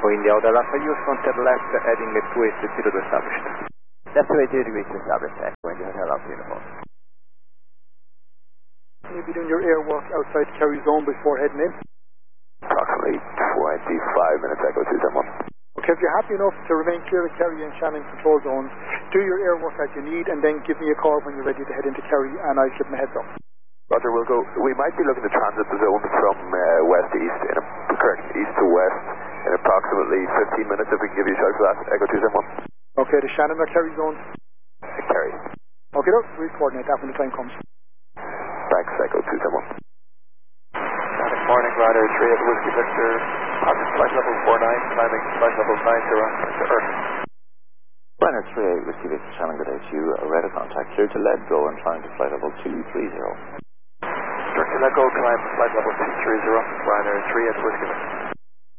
India, Hotel Alpha, use frontier left, heading 2802 established. Left 28 degrees established, Echo India, Hotel Alpha Uniform. Can you be doing your air work outside Kerry zone before heading in? Approximately 25 minutes, Echo 271. Okay, if you're happy enough to remain clear of Kerry and Shannon control zones, do your air work as you need, and then give me a call when you're ready to head into Kerry, and I'll give them a heads up. Roger, we'll go. We might be looking to transit the zone from west to east, east to west, in approximately 15 minutes, if we can give you a shout for that. Echo 271. Okay, the Shannon or Kerry zones? Kerry. Okay, we'll coordinate that when the time comes. Thanks, Echo 271. Good morning, Ryder 3 at Whiskey Victor, flight level 49, climbing flight level 90 to Earth. Ryder 3 Whiskey Victor, Shannon, good day to you. Radar contact, clear to let go and trying to flight level 230. Direct to let go, climb flight level 230, Ryder 3 at Whiskey Victor.